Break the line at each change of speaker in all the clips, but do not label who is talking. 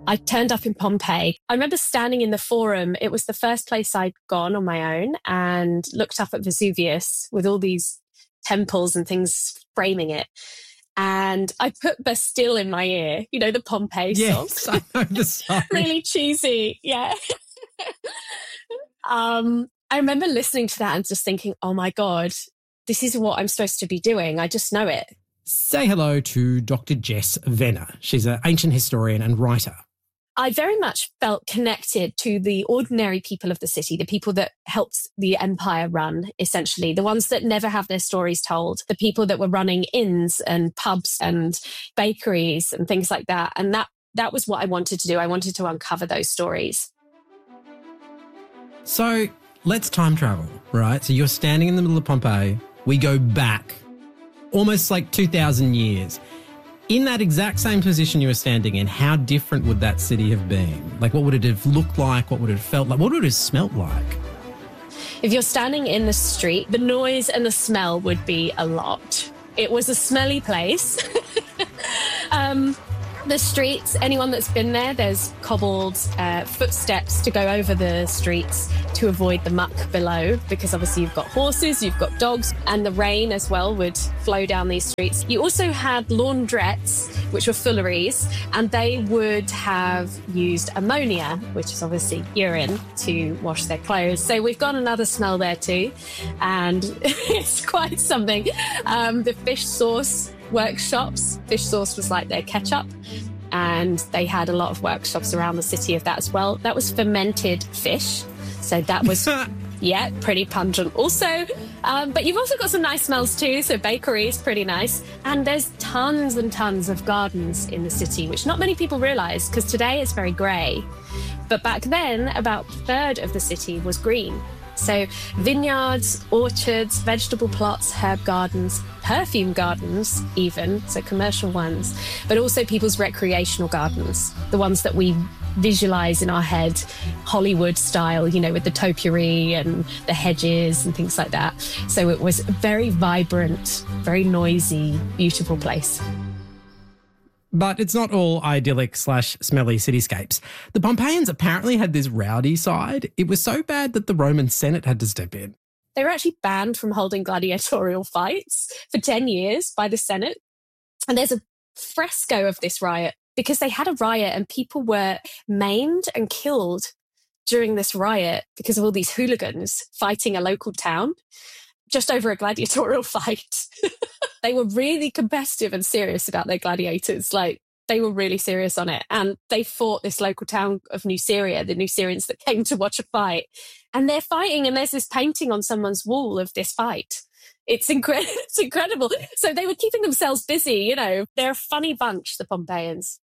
I turned up in Pompeii. I remember standing in the Forum. It was the first place I'd gone on my own and looked up at Vesuvius with all these temples and things framing it. And I put Bastille in my ear, you know, the Pompeii song.
Yes, I know the song.
Really cheesy, yeah. I remember listening to that and just thinking, oh my God, this is what I'm supposed to be doing. I just know it.
Say hello to Dr. Jess Venner. She's an ancient historian and writer.
I very much felt connected to the ordinary people of the city, the people that helped the empire run, essentially, the ones that never have their stories told, the people that were running inns and pubs and bakeries and things like that. And that was what I wanted to do. I wanted to uncover those stories.
So let's time travel, right? So you're standing in the middle of Pompeii. We go back almost like 2,000 years. In that exact same position you were standing in, how different would that city have been? Like, what would it have looked like? What would it have felt like? What would it have smelt like?
If you're standing in the street, the noise and the smell would be a lot. It was a smelly place. The streets, anyone that's been there, there's cobbled footsteps to go over the streets to avoid the muck below, because obviously you've got horses, you've got dogs, and the rain as well would flow down these streets. You also had laundrettes, which were fooleries, and they would have used ammonia, which is obviously urine, to wash their clothes. So we've got another smell there too, and it's quite something. The fish sauce workshops. Fish sauce was like their ketchup, and they had a lot of workshops around the city of that as well. That was fermented fish, so that was yeah, pretty pungent also. But you've also got some nice smells too, so bakery is pretty nice. And there's tons and tons of gardens in the city, which not many people realise, because today it's very grey. But back then, about a third of the city was green. So vineyards, orchards, vegetable plots, herb gardens, perfume gardens even, so commercial ones, but also people's recreational gardens, the ones that we visualise in our head, Hollywood style, you know, with the topiary and the hedges and things like that. So it was a very vibrant, very noisy, beautiful place.
But it's not all idyllic/smelly cityscapes. The Pompeians apparently had this rowdy side. It was so bad that the Roman Senate had to step in.
They were actually banned from holding gladiatorial fights for 10 years by the Senate. And there's a fresco of this riot because they had a riot and people were maimed and killed during this riot because of all these hooligans fighting a local town just over a gladiatorial fight. They were really competitive and serious about their gladiators. Like, they were really serious on it. And they fought this local town of Nuceria, the Nucerians that came to watch a fight. And they're fighting, and there's this painting on someone's wall of this fight. It's incredible. So they were keeping themselves busy, you know. They're a funny bunch, the Pompeians.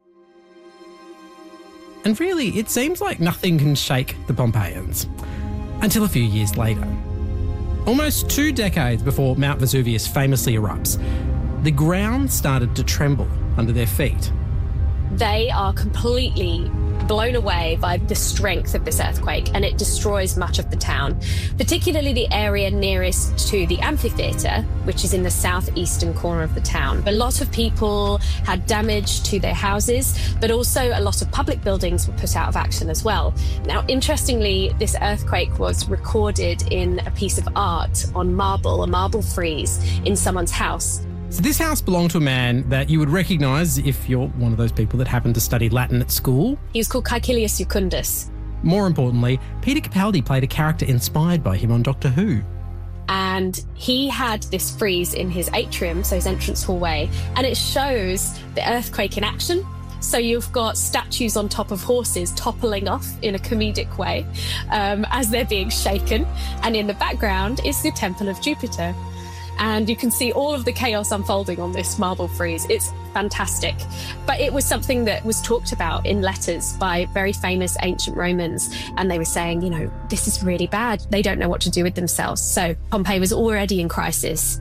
And really, it seems like nothing can shake the Pompeians until a few years later. Almost 2 decades before Mount Vesuvius famously erupts, the ground started to tremble under their feet.
They are completely blown away by the strength of this earthquake, and it destroys much of the town, particularly the area nearest to the amphitheatre, which is in the southeastern corner of the town. A lot of people had damage to their houses, but also a lot of public buildings were put out of action as well. Now, interestingly, this earthquake was recorded in a piece of art on marble, a marble frieze in someone's house.
So this house belonged to a man that you would recognise if you're one of those people that happened to study Latin at school.
He was called Caecilius Jucundus.
More importantly, Peter Capaldi played a character inspired by him on Doctor Who.
And he had this frieze in his atrium, so his entrance hallway, and it shows the earthquake in action. So you've got statues on top of horses toppling off in a comedic way as they're being shaken. And in the background is the Temple of Jupiter. And you can see all of the chaos unfolding on this marble frieze. It's fantastic. But it was something that was talked about in letters by very famous ancient Romans. And they were saying, you know, this is really bad. They don't know what to do with themselves. So Pompeii was already in crisis.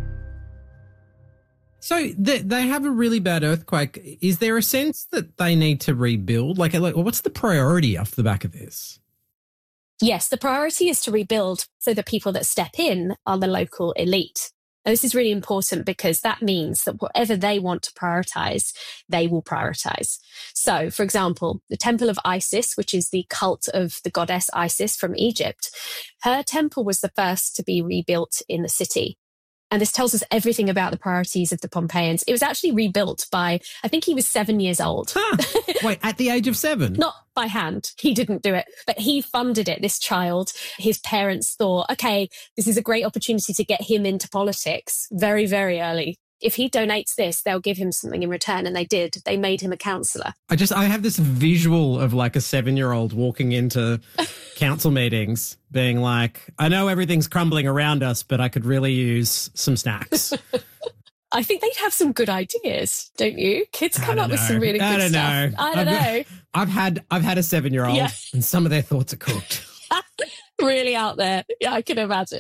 So they have a really bad earthquake. Is there a sense that they need to rebuild? Like what's the priority off the back of this?
Yes, the priority is to rebuild so the people that step in are the local elite. And this is really important because that means that whatever they want to prioritize, they will prioritize. So, for example, the Temple of Isis, which is the cult of the goddess Isis from Egypt, her temple was the first to be rebuilt in the city. And this tells us everything about the priorities of the Pompeians. It was actually rebuilt by, I think he was 7 years old.
Huh. Wait, at the age of 7?
Not by hand. He didn't do it, but he funded it, this child. His parents thought, okay, this is a great opportunity to get him into politics very, very early. If he donates this, they'll give him something in return. And they did. They made him a councillor.
I have this visual of like a 7-year-old walking into council meetings being like, I know everything's crumbling around us, but I could really use some snacks.
I think they'd have some good ideas, don't you? Kids come up with some really good stuff. I don't know.
I've had a 7-year-old and some of their thoughts are cooked.
Really out there. Yeah, I can imagine.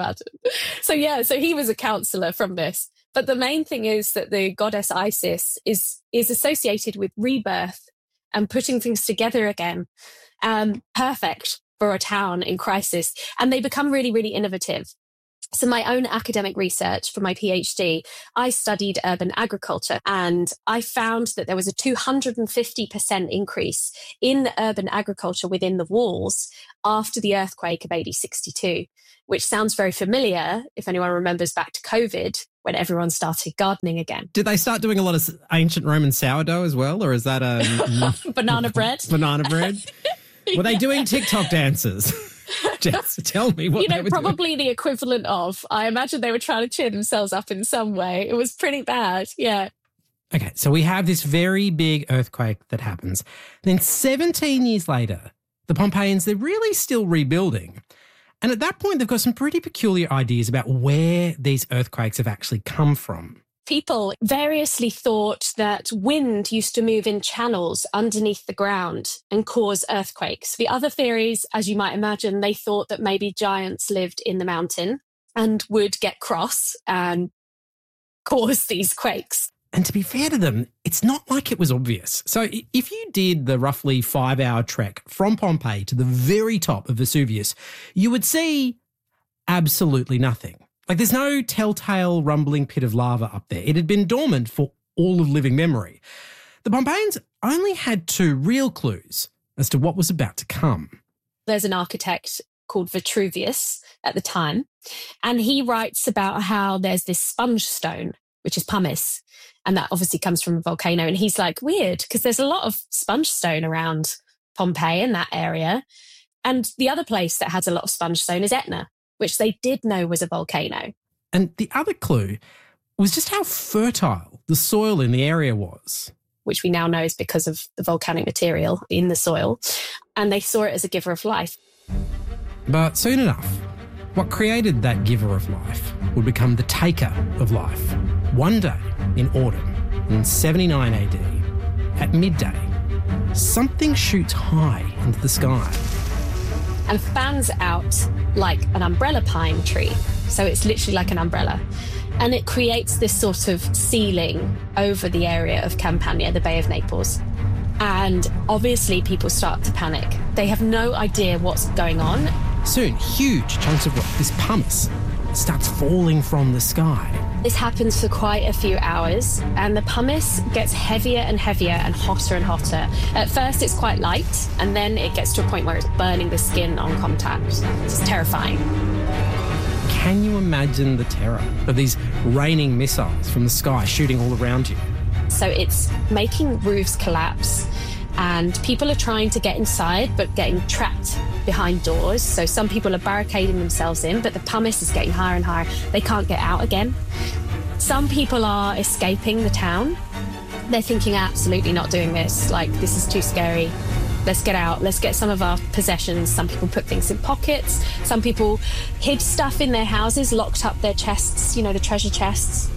So he was a councillor from this. But the main thing is that the goddess Isis is associated with rebirth and putting things together again. Perfect for a town in crisis. And they become really, really innovative. So my own academic research for my PhD, I studied urban agriculture, and I found that there was a 250% increase in urban agriculture within the walls after the earthquake of AD 62, which sounds very familiar if anyone remembers back to COVID when everyone started gardening again.
Did they start doing a lot of ancient Roman sourdough as well, or is that a...
Banana bread?
Banana bread? Were they doing TikTok dances? Jess, tell me what they were
probably
doing.
The equivalent of. I imagine they were trying to cheer themselves up in some way. It was pretty bad, yeah.
Okay, so we have this very big earthquake that happens. Then 17 years later, the Pompeians, they're really still rebuilding. And at that point, they've got some pretty peculiar ideas about where these earthquakes have actually come from.
People variously thought that wind used to move in channels underneath the ground and cause earthquakes. The other theories, as you might imagine, they thought that maybe giants lived in the mountain and would get cross and cause these quakes.
And to be fair to them, it's not like it was obvious. So if you did the roughly 5-hour trek from Pompeii to the very top of Vesuvius, you would see absolutely nothing. Like, there's no telltale rumbling pit of lava up there. It had been dormant for all of living memory. The Pompeians only had 2 real clues as to what was about to come.
There's an architect called Vitruvius at the time, and he writes about how there's this sponge stone, which is pumice, and that obviously comes from a volcano. And he's like, weird, because there's a lot of sponge stone around Pompeii in that area. And the other place that has a lot of sponge stone is Etna, which they did know was a volcano.
And the other clue was just how fertile the soil in the area was.
Which we now know is because of the volcanic material in the soil. And they saw it as a giver of life.
But soon enough, what created that giver of life would become the taker of life. One day in autumn, in 79 AD, at midday, something shoots high into the sky
and fans out like an umbrella pine tree. So it's literally like an umbrella. And it creates this sort of ceiling over the area of Campania, the Bay of Naples. And obviously people start to panic. They have no idea what's going on.
Soon, huge chunks of rock, this pumice, starts falling from the sky.
This happens for quite a few hours, and the pumice gets heavier and heavier and hotter. At first, it's quite light, and then it gets to a point where it's burning the skin on contact. It's terrifying.
Can you imagine the terror of these raining missiles from the sky shooting all around you?
So it's making roofs collapse, and people are trying to get inside but getting trapped behind doors. So some people are barricading themselves in, but the pumice is getting higher and higher. They can't get out again. Some people are escaping the town. They're thinking, absolutely not doing this. Like, this is too scary. Let's get out. Let's get some of our possessions. Some people put things in pockets. Some people hid stuff in their houses, locked up their chests, the treasure chests.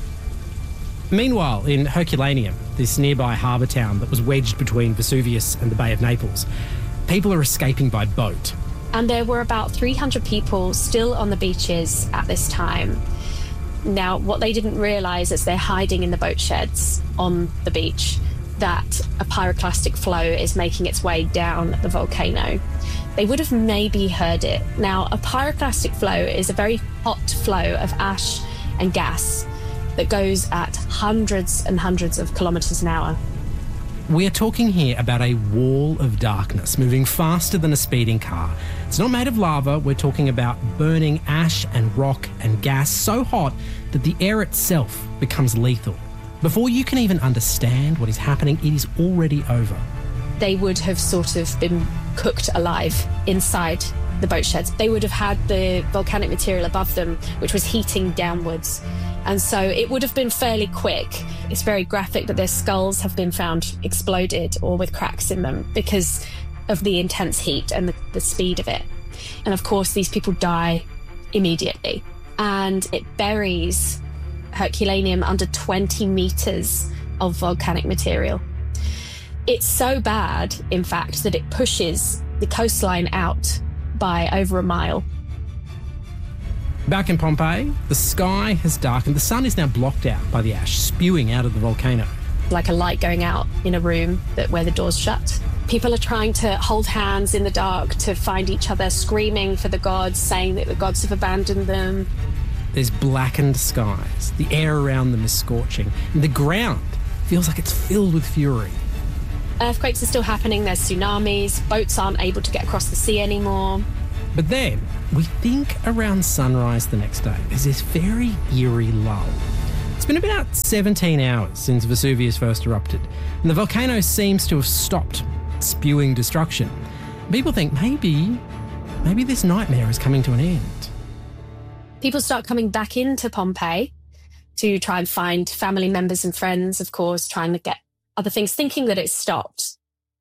Meanwhile, in Herculaneum, this nearby harbour town that was wedged between Vesuvius and the Bay of Naples, people are escaping by boat.
And there were about 300 people still on the beaches at this time. Now, what they didn't realise is they're hiding in the boat sheds on the beach, that a pyroclastic flow is making its way down the volcano. They would have maybe heard it. Now, a pyroclastic flow is a very hot flow of ash and gas that goes at hundreds and hundreds of kilometres an hour.
We are talking here about a wall of darkness moving faster than a speeding car. It's not made of lava. We're talking about burning ash and rock and gas so hot that the air itself becomes lethal. Before you can even understand what is happening, it is already over.
They would have sort of been cooked alive inside the boat sheds. They would have had the volcanic material above them, which was heating downwards. And so it would have been fairly quick. It's very graphic that their skulls have been found exploded or with cracks in them because of the intense heat and the speed of it. And of course, these people die immediately. And it buries Herculaneum under 20 meters of volcanic material. It's so bad, in fact, that it pushes the coastline out by over a mile.
Back in Pompeii, the sky has darkened. The sun is now blocked out by the ash spewing out of the volcano.
Like a light going out in a room where the door's shut. People are trying to hold hands in the dark to find each other, screaming for the gods, saying that the gods have abandoned them.
There's blackened skies. The air around them is scorching. And the ground feels like it's filled with fury.
Earthquakes are still happening. There's tsunamis. Boats aren't able to get across the sea anymore.
But then, we think around sunrise the next day, there's this very eerie lull. It's been about 17 hours since Vesuvius first erupted, and the volcano seems to have stopped spewing destruction. People think maybe this nightmare is coming to an end.
People start coming back into Pompeii to try and find family members and friends, of course, trying to get other things, thinking that it's stopped.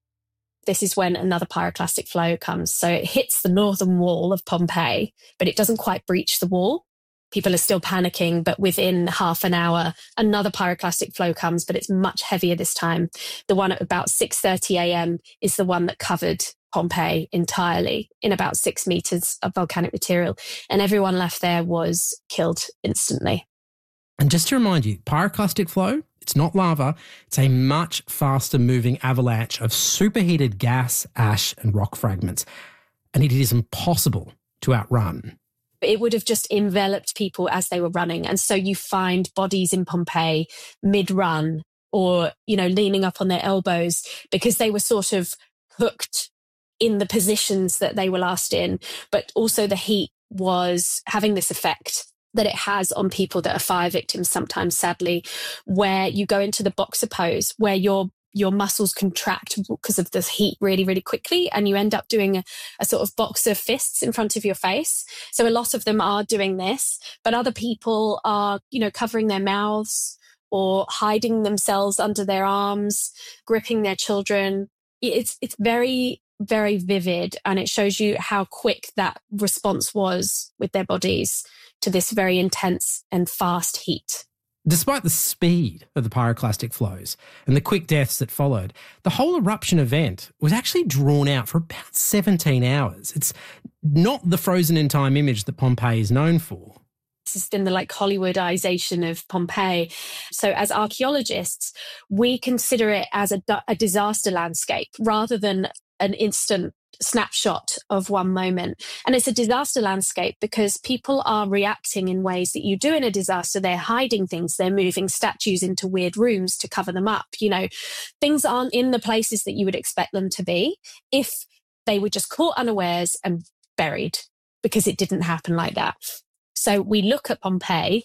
This is when another pyroclastic flow comes. So it hits the northern wall of Pompeii, but it doesn't quite breach the wall. People are still panicking, but within half an hour, another pyroclastic flow comes, but it's much heavier this time. The one at about 6:30 a.m. is the one that covered Pompeii entirely in about 6 meters of volcanic material. And everyone left there was killed instantly.
And just to remind you, pyroclastic flow, it's not lava. It's a much faster moving avalanche of superheated gas, ash and rock fragments. And it is impossible to outrun.
It would have just enveloped people as they were running. And so you find bodies in Pompeii mid-run or, leaning up on their elbows because they were sort of hooked in the positions that they were last in. But also the heat was having this effect that it has on people that are fire victims sometimes, sadly, where you go into the boxer pose, where your muscles contract because of the heat really, really quickly, and you end up doing a sort of boxer fists in front of your face. So a lot of them are doing this, but other people are, covering their mouths or hiding themselves under their arms, gripping their children. It's very, very vivid, and it shows you how quick that response was with their bodies to this very intense and fast heat.
Despite the speed of the pyroclastic flows and the quick deaths that followed, the whole eruption event was actually drawn out for about 17 hours. It's not the frozen in time image that Pompeii is known for.
This has been the Hollywoodization of Pompeii. So as archaeologists, we consider it as a disaster landscape rather than an instant snapshot of one moment. And it's a disaster landscape because people are reacting in ways that you do in a disaster. They're hiding things. They're moving statues into weird rooms to cover them up. Things aren't in the places that you would expect them to be if they were just caught unawares and buried, because it didn't happen like that. So we look at Pompeii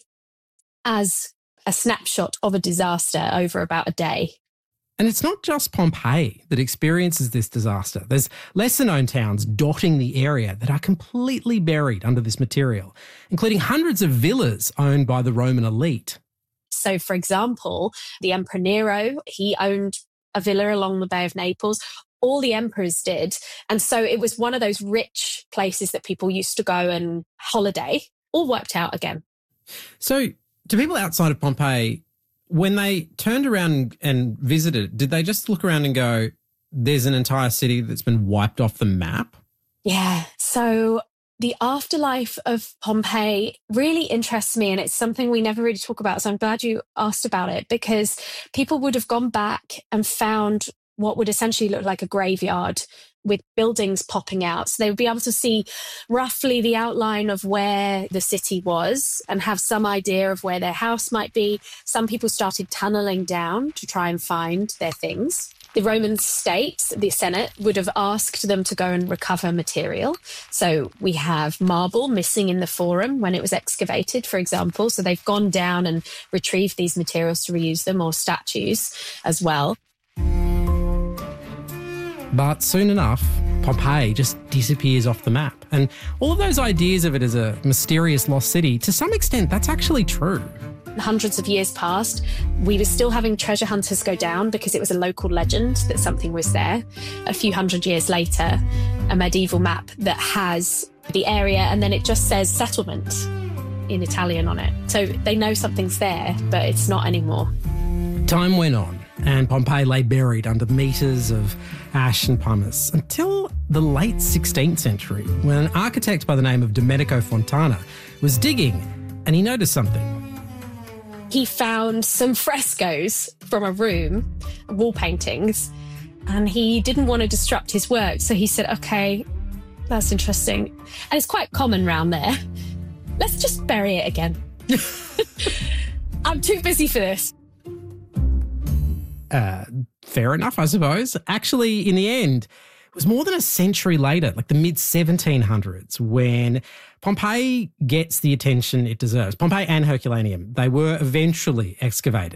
as a snapshot of a disaster over about a day.
And it's not just Pompeii that experiences this disaster. There's lesser-known towns dotting the area that are completely buried under this material, including hundreds of villas owned by the Roman elite.
So, for example, the Emperor Nero, he owned a villa along the Bay of Naples. All the emperors did. And so it was one of those rich places that people used to go and holiday, all wiped out again.
So to people outside of Pompeii, when they turned around and visited, did they just look around and go, there's an entire city that's been wiped off the map?
Yeah. So the afterlife of Pompeii really interests me, and it's something we never really talk about. So I'm glad you asked about it, because people would have gone back and found what would essentially look like a graveyard with buildings popping out. So they would be able to see roughly the outline of where the city was and have some idea of where their house might be. Some people started tunneling down to try and find their things. The Roman state, the Senate, would have asked them to go and recover material. So we have marble missing in the Forum when it was excavated, for example. So they've gone down and retrieved these materials to reuse them, or statues as well.
But soon enough, Pompeii just disappears off the map. And all of those ideas of it as a mysterious lost city, to some extent, that's actually true.
Hundreds of years passed, we were still having treasure hunters go down because it was a local legend that something was there. A few hundred years later, a medieval map that has the area and then it just says settlement in Italian on it. So they know something's there, but it's not anymore.
Time went on and Pompeii lay buried under metres of ash and pumice until the late 16th century, when an architect by the name of Domenico Fontana was digging and he noticed something.
He found some frescoes from a room, wall paintings, and he didn't want to disrupt his work. So he said, okay, that's interesting. And it's quite common round there. Let's just bury it again. I'm too busy for this.
Fair enough, I suppose. Actually, in the end, it was more than a century later, like the mid-1700s, when Pompeii gets the attention it deserves. Pompeii and Herculaneum, they were eventually excavated.